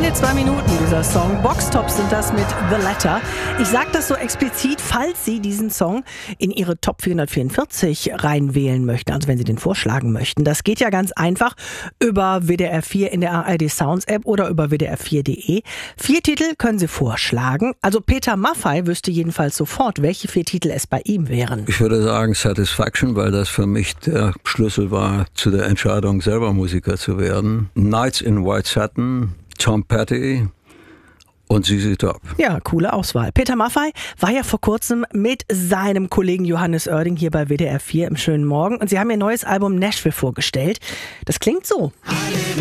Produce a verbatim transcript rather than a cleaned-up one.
Keine zwei Minuten, dieser Song. Boxtops sind das mit The Letter. Ich sage das so explizit, falls Sie diesen Song in Ihre Top vierhundertvierundvierzig reinwählen möchten, also wenn Sie den vorschlagen möchten. Das geht ja ganz einfach über W D R vier in der A R D Sounds App oder über W D R vier Punkt de. Vier Titel können Sie vorschlagen. Also Peter Maffay wüsste jedenfalls sofort, welche vier Titel es bei ihm wären. Ich würde sagen Satisfaction, weil das für mich der Schlüssel war zu der Entscheidung, selber Musiker zu werden. Nights in White Satin, Tom Petty und Z Z Top. Ja, coole Auswahl. Peter Maffay war ja vor kurzem mit seinem Kollegen Johannes Oerding hier bei W D R vier im schönen Morgen und sie haben ihr neues Album Nashville vorgestellt. Das klingt so.